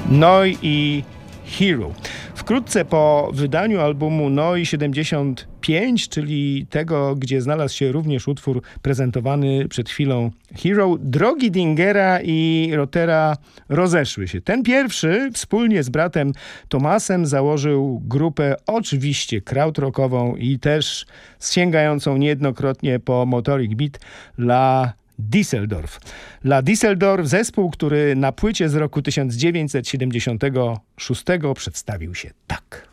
Noi i Hero. Wkrótce po wydaniu albumu Noi 75, czyli tego, gdzie znalazł się również utwór prezentowany przed chwilą Hero, drogi Dingera i Rotera rozeszły się. Ten pierwszy wspólnie z bratem Tomasem założył grupę oczywiście krautrockową i też sięgającą niejednokrotnie po Motorik Beat La Düsseldorf. La Düsseldorf, zespół, który na płycie z roku 1976 przedstawił się tak.